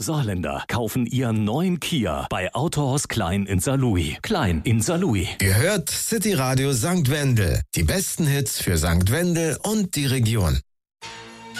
Saarländer kaufen ihren neuen Kia bei Autohaus Klein in Saarlouis. Klein in Saarlouis. Ihr hört City Radio St. Wendel. Die besten Hits für St. Wendel und die Region.